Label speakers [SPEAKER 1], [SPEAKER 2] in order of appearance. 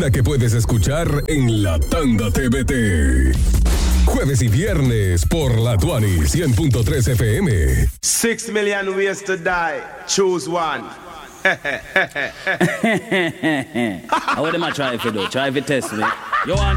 [SPEAKER 1] Una que puedes escuchar en La Tanda TVT. Jueves y viernes por la Tuani 100.3 FM.
[SPEAKER 2] 6 million ways to die. Choose one.
[SPEAKER 3] How would them try if you do? Try if you test me. You want